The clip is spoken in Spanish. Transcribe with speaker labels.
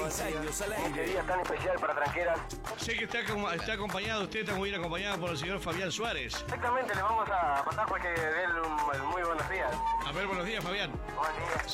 Speaker 1: Paseños al
Speaker 2: Este
Speaker 1: aire.
Speaker 2: día tan especial para Tranqueras.
Speaker 3: Sé que está acompañado, usted está muy bien acompañado por el señor Fabián Suárez.
Speaker 2: Exactamente, le vamos a pasar porque dé muy buenos días.
Speaker 3: A ver, buenos días, Fabián.
Speaker 2: Buen día.